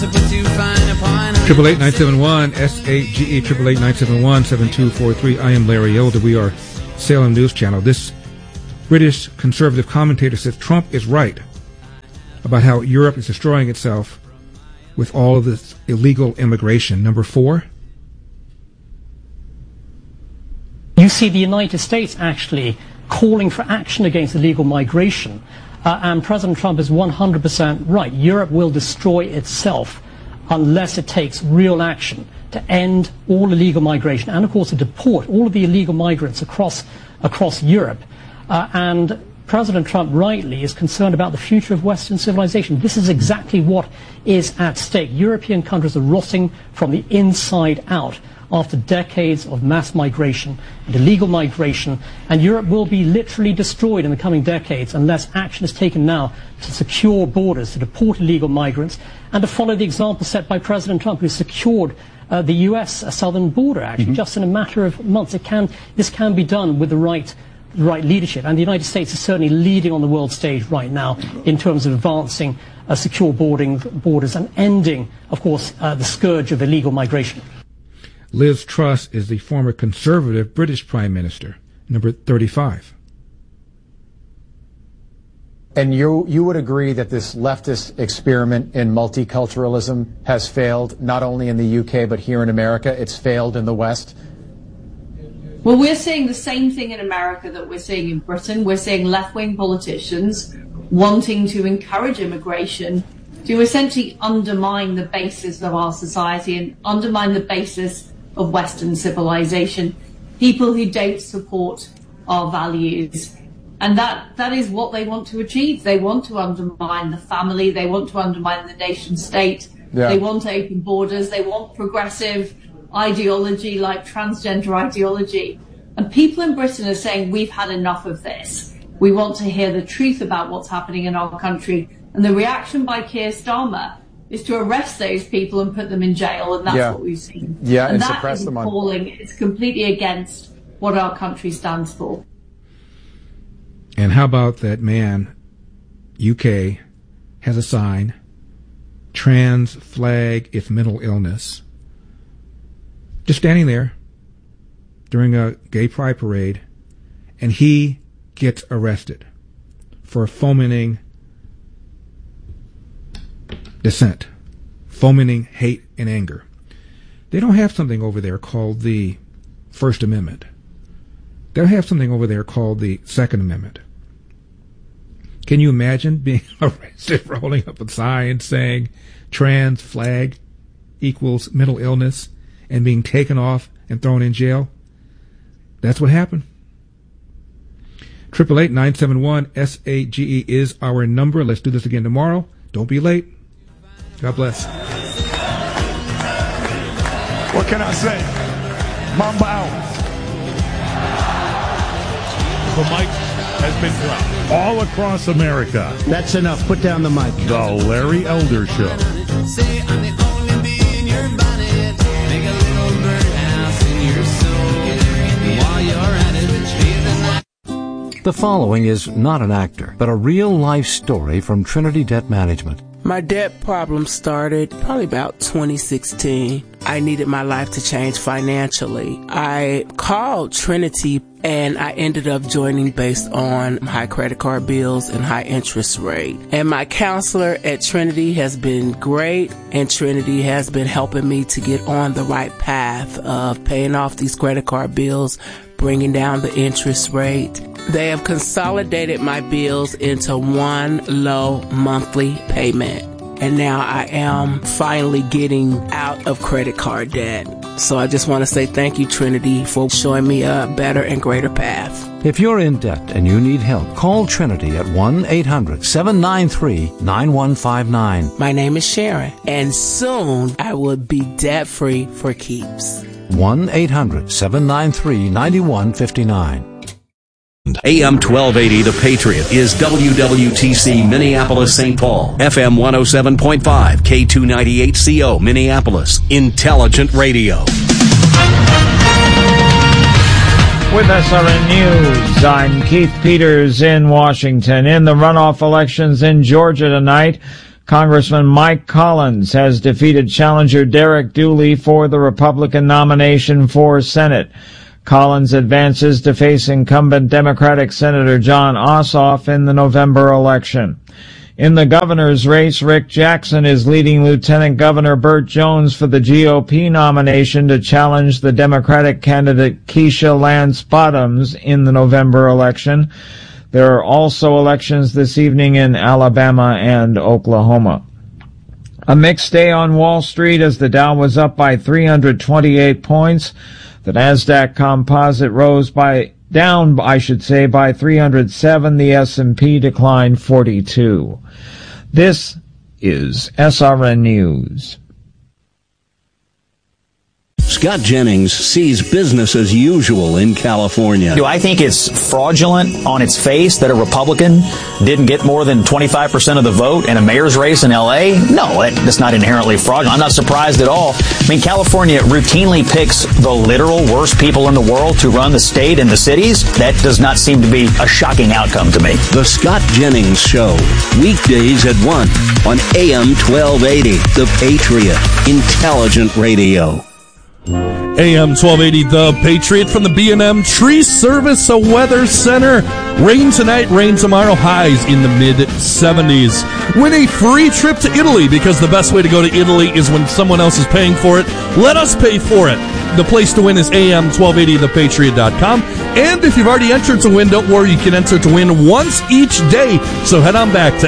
888-971 SAGE 888-971-7243. I am Larry Elder. We are Salem News Channel. This British conservative commentator says Trump is right about how Europe is destroying itself with all of this illegal immigration. Number 4. You see the United States actually calling for action against illegal migration, and President Trump is 100% right. Europe will destroy itself unless it takes real action to end all illegal migration and, of course, to deport all of the illegal migrants across Europe. And President Trump rightly is concerned about the future of Western civilization. This is exactly what is at stake. European countries are rotting from the inside out after decades of mass migration and illegal migration, and Europe will be literally destroyed in the coming decades unless action is taken now to secure borders, to deport illegal migrants, and to follow the example set by President Trump, who secured the U.S. southern border, actually, just in a matter of months. This can be done with the right leadership, and the United States is certainly leading on the world stage right now in terms of advancing secure borders and ending, of course, the scourge of illegal migration. Liz Truss is the former conservative British Prime Minister, number 35. And you would agree that this leftist experiment in multiculturalism has failed, not only in the UK, but here in America? It's failed in the West? Well, we're seeing the same thing in America that we're seeing in Britain. We're seeing left-wing politicians wanting to encourage immigration to essentially undermine the basis of our society and undermine the basis of Western civilization, people who don't support our values. And that is what they want to achieve. They want to undermine the family. They want to undermine the nation state. Yeah. They want open borders. They want progressive ideology like transgender ideology. And people in Britain are saying, we've had enough of this. We want to hear the truth about what's happening in our country. And the reaction by Keir Starmer is to arrest those people and put them in jail, and that's what we've seen. Yeah, and that suppress them appalling. It's completely against what our country stands for. And how about that man, UK, has a sign, trans flag if mental illness, just standing there during a gay pride parade, and he gets arrested for fomenting dissent, fomenting hate and anger. They don't have something over there called the First Amendment. They don't have something over there called the Second Amendment. Can you imagine being arrested for holding up a sign saying trans flag equals mental illness and being taken off and thrown in jail? That's what happened. 888-971-SAGE is our number. Let's do this again tomorrow. Don't be late. God bless. What can I say? Mamba out. The mic has been dropped all across America. That's enough. Put down the mic. The Larry Elder Show. Say I'm the only bee in your bonnet. Make a little birdhouse in your soul. And while you're at it, leave the night. The following is not an actor, but a real-life story from Trinity Debt Management. My debt problem started probably about 2016. I needed my life to change financially. I called Trinity and I ended up joining based on high credit card bills and high interest rate. And my counselor at Trinity has been great, and Trinity has been helping me to get on the right path of paying off these credit card bills, bringing down the interest rate. They have consolidated my bills into one low monthly payment. And now I am finally getting out of credit card debt. So I just want to say thank you, Trinity, for showing me a better and greater path. If you're in debt and you need help, call Trinity at 1-800-793-9159. My name is Sharon, and soon I will be debt-free for keeps. 1-800-793-9159. AM 1280 The Patriot is WWTC Minneapolis St. Paul, FM 107.5 K298CO Minneapolis, Intelligent Radio. With SRN News, I'm Keith Peters in Washington. In the runoff elections in Georgia tonight, Congressman Mike Collins has defeated challenger Derek Dooley for the Republican nomination for Senate. Collins advances to face incumbent Democratic Senator John Ossoff in the November election. In the governor's race, Rick Jackson is leading Lieutenant Governor Burt Jones for the GOP nomination to challenge the Democratic candidate Keisha Lance Bottoms in the November election. There are also elections this evening in Alabama and Oklahoma. A mixed day on Wall Street as the Dow was up by 328 points. The Nasdaq Composite rose down by 307. The S&P declined 42. This is SRN News. Scott Jennings sees business as usual in California. Do I think it's fraudulent on its face that a Republican didn't get more than 25% of the vote in a mayor's race in L.A.? No, that's not inherently fraudulent. I'm not surprised at all. I mean, California routinely picks the literal worst people in the world to run the state and the cities. That does not seem to be a shocking outcome to me. The Scott Jennings Show, weekdays at 1 on AM 1280, The Patriot, Intelligent Radio. AM 1280, The Patriot from the B&M Tree Service Weather Center. Rain tonight, rain tomorrow, highs in the mid-70s. Win a free trip to Italy, because the best way to go to Italy is when someone else is paying for it. Let us pay for it. The place to win is am1280thepatriot.com. And if you've already entered to win, don't worry, you can enter to win once each day. So head on back to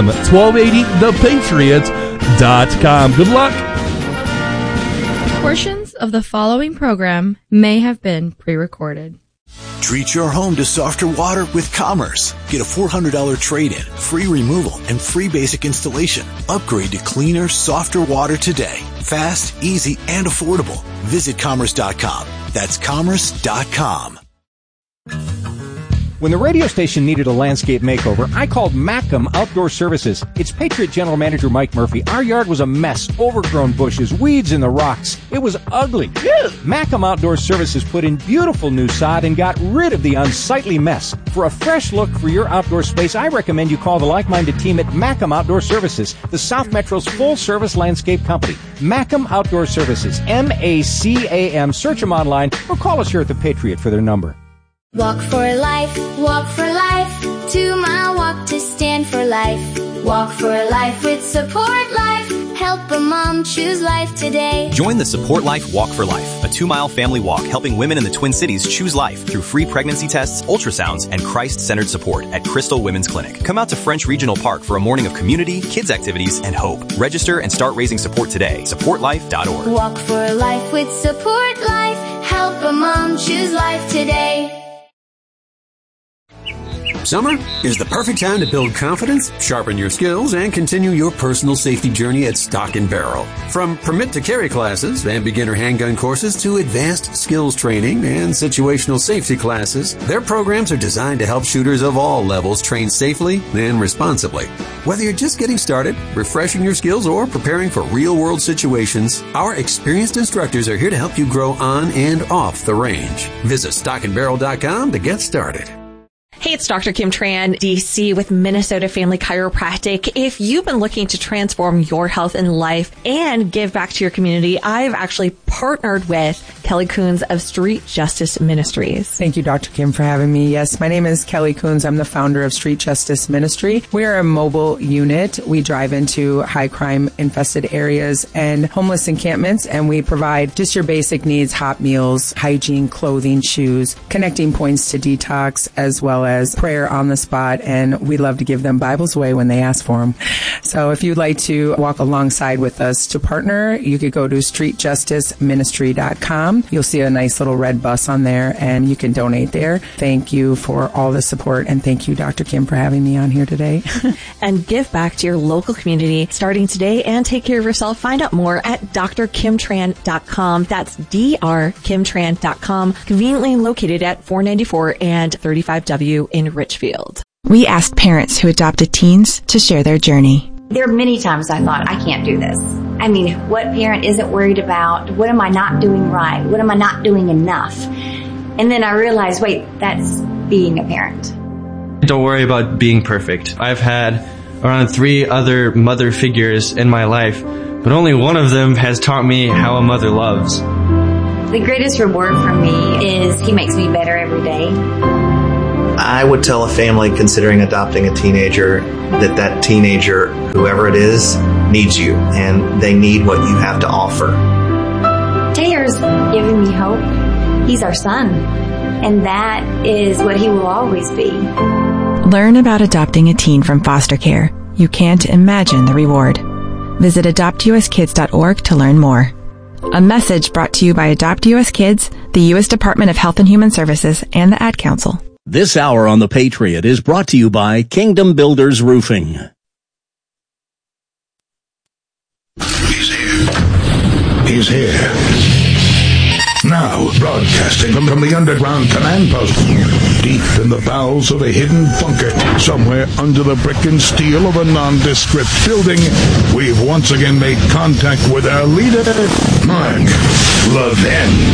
am1280thepatriot.com. Good luck. Portions of the following program may have been pre-recorded. Treat your home to softer water with Commerce. Get a $400 trade-in, free removal, and free basic installation. Upgrade to cleaner, softer water today. Fast, easy, and affordable. Visit Commerce.com. That's Commerce.com. When the radio station needed a landscape makeover, I called Mackem Outdoor Services. It's Patriot General Manager Mike Murphy. Our yard was a mess, overgrown bushes, weeds in the rocks. It was ugly. Mackem Outdoor Services put in beautiful new sod and got rid of the unsightly mess. For a fresh look for your outdoor space, I recommend you call the like-minded team at Mackem Outdoor Services, the South Metro's full-service landscape company. Mackem Outdoor Services, M-A-C-A-M. Search them online or call us here at The Patriot for their number. Walk for life, 2 mile walk to stand for life. Walk for life with Support Life. Help a mom choose life today. Join the Support Life Walk for Life, a 2-mile family walk helping women in the Twin Cities choose life through free pregnancy tests, ultrasounds, and Christ-centered support at Crystal Women's Clinic. Come out to French Regional Park for a morning of community, kids activities, and hope. Register and start raising support today. SupportLife.org. Walk for life with Support Life. Help a mom choose life today. Summer is the perfect time to build confidence, sharpen your skills, and continue your personal safety journey at Stock & Barrel. From permit to carry classes and beginner handgun courses to advanced skills training and situational safety classes, their programs are designed to help shooters of all levels train safely and responsibly. Whether you're just getting started, refreshing your skills, or preparing for real-world situations, our experienced instructors are here to help you grow on and off the range. Visit stockandbarrel.com to get started. Hey, it's Dr. Kim Tran, DC with Minnesota Family Chiropractic. If you've been looking to transform your health and life and give back to your community, I've actually partnered with Kelly Coons of Street Justice Ministries. Thank you, Dr. Kim, for having me. Yes, my name is Kelly Coons. I'm the founder of Street Justice Ministry. We are a mobile unit. We drive into high crime infested areas and homeless encampments, and we provide just your basic needs, hot meals, hygiene, clothing, shoes, connecting points to detox, as well as prayer on the spot, and we love to give them Bibles away when they ask for them. So if you'd like to walk alongside with us to partner, you could go to streetjusticeministry.com. You'll see a nice little red bus on there, and you can donate there. Thank you for all the support, and thank you, Dr. Kim, for having me on here today. And give back to your local community starting today, and take care of yourself. Find out more at drkimtran.com. That's drkimtran.com, conveniently located at 494 and 35W in Richfield. We asked parents who adopted teens to share their journey. There are many times I thought, I can't do this. I mean, what parent isn't worried about? What am I not doing right? What am I not doing enough? And then I realized, wait, that's being a parent. Don't worry about being perfect. I've had around 3 other mother figures in my life, but only one of them has taught me how a mother loves. The greatest reward for me is he makes me better every day. I would tell a family considering adopting a teenager that teenager, whoever it is, needs you, and they need what you have to offer. Taylor's giving me hope. He's our son, and that is what he will always be. Learn about adopting a teen from foster care. You can't imagine the reward. Visit adoptuskids.org to learn more. A message brought to you by Adopt US Kids, the U.S. Department of Health and Human Services, and the Ad Council. This hour on The Patriot is brought to you by Kingdom Builders Roofing. He's here. Now, broadcasting from the underground command post, deep in the bowels of a hidden bunker, somewhere under the brick and steel of a nondescript building, we've once again made contact with our leader, Mark Levin.